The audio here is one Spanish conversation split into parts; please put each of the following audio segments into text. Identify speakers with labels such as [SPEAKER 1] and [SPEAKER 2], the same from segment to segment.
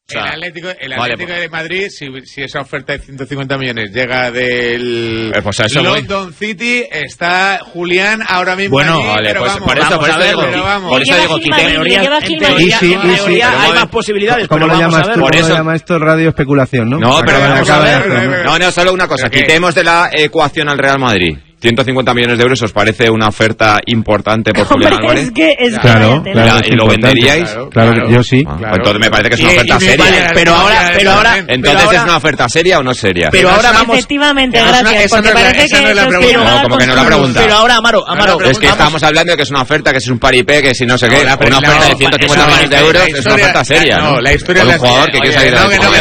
[SPEAKER 1] El Atlético de Madrid, si esa oferta de 150 millones llega del London City, está Julián ahora mismo.
[SPEAKER 2] Bueno,
[SPEAKER 1] allí,
[SPEAKER 2] vale,
[SPEAKER 1] pero
[SPEAKER 2] pues
[SPEAKER 1] vamos,
[SPEAKER 2] por eso digo, hay más posibilidades.
[SPEAKER 3] ¿Cómo lo llamas tú? ¿Cómo lo llama esto? Radio especulación, ¿no?
[SPEAKER 4] No, pero vamos a ver. No, solo una cosa. Quitemos de la ecuación al Real Madrid. 150 millones de euros, ¿os parece una oferta importante por Julián Álvarez?
[SPEAKER 3] Claro,
[SPEAKER 4] ¿y lo venderíais?
[SPEAKER 3] Claro, yo sí.
[SPEAKER 4] Entonces me parece que es una oferta seria.
[SPEAKER 2] Pero ahora...
[SPEAKER 4] Entonces, ¿es una oferta seria o no seria?
[SPEAKER 2] Pero ahora vamos...
[SPEAKER 5] Efectivamente, gracias, porque parece que...
[SPEAKER 4] No, como que no la pregunta.
[SPEAKER 2] Pero ahora, Amaro...
[SPEAKER 4] Es que estamos hablando de que es una oferta, que es un paripé, que si no sé qué. Una oferta de 150 millones de euros es una oferta seria, ¿no?
[SPEAKER 1] La historia de
[SPEAKER 4] un jugador que quiere salir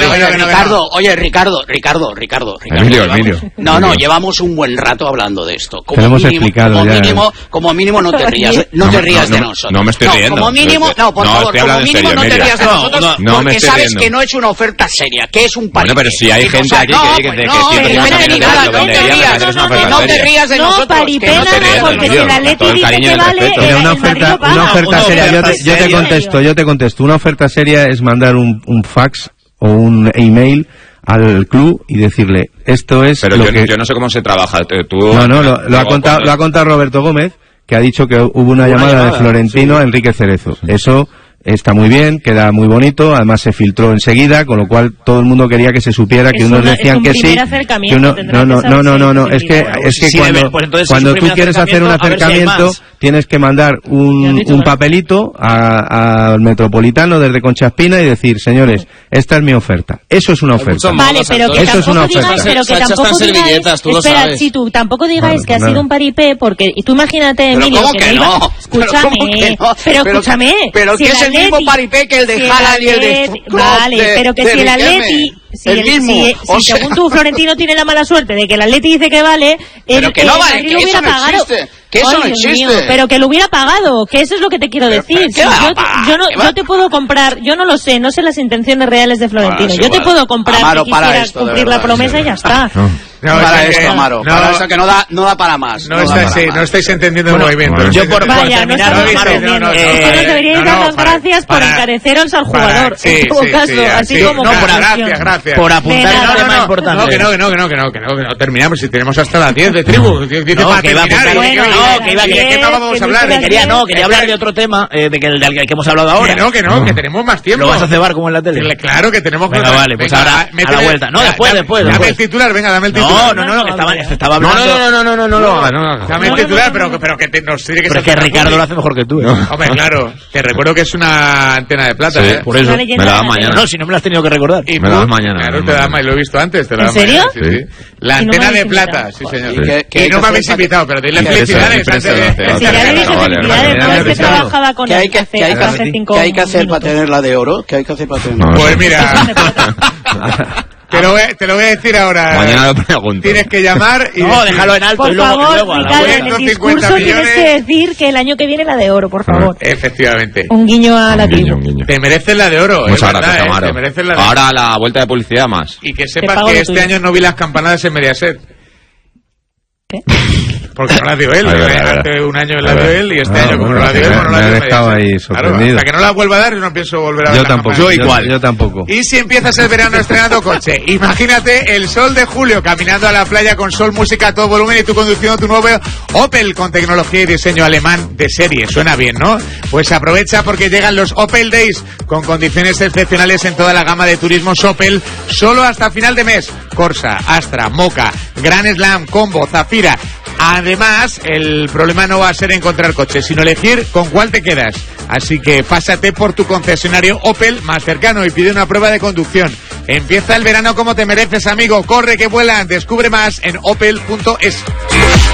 [SPEAKER 6] Ricardo.
[SPEAKER 4] Emilio.
[SPEAKER 6] No, llevamos un buen rato hablando de esto. Como mínimo no te rías. No te rías de nosotros.
[SPEAKER 4] No me estoy riendo.
[SPEAKER 6] Como mínimo, por favor, como mínimo no te rías de nosotros, porque sabes que no es una oferta seria, que es un paripé.
[SPEAKER 4] Bueno, pero si hay gente aquí que dice que
[SPEAKER 6] no te rías de nosotros.
[SPEAKER 5] No, paripé nada, porque si la Leti dice que vale,
[SPEAKER 3] una oferta seria, yo te contesto. Una oferta seria es mandar un fax o un email al club y decirle, esto es
[SPEAKER 4] pero
[SPEAKER 3] lo
[SPEAKER 4] yo no sé cómo se trabaja.
[SPEAKER 3] Lo ha contado Roberto Gómez, que ha dicho que hubo una llamada de Florentino a Enrique Cerezo. Eso está muy bien, queda muy bonito, además se filtró enseguida, con lo cual todo el mundo quería que se supiera, que unos decían que sí, que uno, no, es que cuando tú quieres hacer un acercamiento tienes que mandar un papelito al Metropolitano desde Concha Espina y decir, señores, esta es mi oferta. Eso es una oferta.
[SPEAKER 5] Vale, pero que tampoco digáis, espera, si tú tampoco digáis que ha sido un paripé, porque tú imagínate, Emilio, escúchame,
[SPEAKER 6] pero que es el mismo paripé que el de Haaland y el de
[SPEAKER 5] vale, pero que si el Atleti, si según tú Florentino tiene la mala suerte de que el Atleti dice que vale,
[SPEAKER 6] pero que no vale, que eso no existe, que eso no existe,
[SPEAKER 5] pero que lo hubiera pagado, que eso es lo que te quiero decir. Yo te puedo comprar, yo no lo sé, no sé las intenciones reales de Florentino. Yo te puedo comprar que quisiera cumplir la promesa y ya está.
[SPEAKER 6] Para esto, Amaro, para eso que no da para más.
[SPEAKER 1] No estáis entendiendo el movimiento.
[SPEAKER 5] Yo por terminar, Amaro, deberíais dar las gracias por encareceros al jugador, en todo caso, así como
[SPEAKER 1] gracias.
[SPEAKER 2] Por apuntar el tema importante.
[SPEAKER 1] No, terminamos, si tenemos hasta las 10 de tribu.
[SPEAKER 2] ¿Qué vamos a hablar? Quería hablar de otro tema, del que hemos hablado ahora.
[SPEAKER 1] Que tenemos más tiempo.
[SPEAKER 2] ¿Lo vas a cebar como en la tele?
[SPEAKER 1] Claro que tenemos que...
[SPEAKER 2] Venga, vale, pues ahora a la vuelta. No, después.
[SPEAKER 1] Dame el titular, venga, dame el titular.
[SPEAKER 2] No, que estaba hablando.
[SPEAKER 1] No. Dame el titular, pero que nos tiene que ser...
[SPEAKER 2] Pero es que Ricardo lo hace mejor que tú, ¿eh?
[SPEAKER 1] Hombre, claro. Te recuerdo que es una antena de plata, ¿eh?
[SPEAKER 2] Por eso. Me la das mañana. No, si no me la has tenido que recordar.
[SPEAKER 4] Me la das mañana.
[SPEAKER 1] Claro, te la das mañana. Lo he visto antes.
[SPEAKER 5] ¿En serio?
[SPEAKER 1] Sí. La antena de plata, sí, señor. Y no me habéis invitado, pero dile felicidades.
[SPEAKER 5] Si ya le dije felicidades, no es que trabajaba con él hace 5
[SPEAKER 6] ¿Qué hay que hacer para tener la de oro? ¿Qué hay que hacer para tenerla?
[SPEAKER 1] Pues mira... Te lo voy a decir ahora.
[SPEAKER 4] Mañana lo pregunto.
[SPEAKER 1] Tienes que llamar y...
[SPEAKER 2] No, déjalo en alto.
[SPEAKER 5] Por favor, Ricardo, en el
[SPEAKER 1] 150
[SPEAKER 5] discurso tienes que decir que el año que viene la de oro, por favor.
[SPEAKER 1] Efectivamente.
[SPEAKER 5] Un guiño a la tribu.
[SPEAKER 1] Te mereces la de oro,
[SPEAKER 4] Muchas
[SPEAKER 1] verdad,
[SPEAKER 4] gracias, Amaro.
[SPEAKER 1] Te mereces la de
[SPEAKER 4] ahora a la vuelta de publicidad más.
[SPEAKER 1] Y que sepas que este año no vi las campanadas en Mediaset.
[SPEAKER 5] ¿Qué?
[SPEAKER 1] Porque no la dio él. Hace un año la dio él y este año como no la dio él, no la dio.
[SPEAKER 3] Me he dejado ahí sorprendido.
[SPEAKER 1] Hasta que no la vuelva a dar, yo no pienso volver a ver.
[SPEAKER 3] Yo tampoco.
[SPEAKER 1] Y si empiezas el verano estrenando coche, imagínate el sol de julio caminando a la playa con sol, música a todo volumen y tú conduciendo tu nuevo Opel con tecnología y diseño alemán de serie. Suena bien, ¿no? Pues aprovecha porque llegan los Opel Days con condiciones excepcionales en toda la gama de turismos Opel, solo hasta final de mes. Corsa, Astra, Mocha, Grand Slam, Combo, Zafira. Además, el problema no va a ser encontrar coches, sino elegir con cuál te quedas. Así que pásate por tu concesionario Opel más cercano y pide una prueba de conducción. Empieza el verano como te mereces, amigo. Corre que vuelan. Descubre más en opel.es.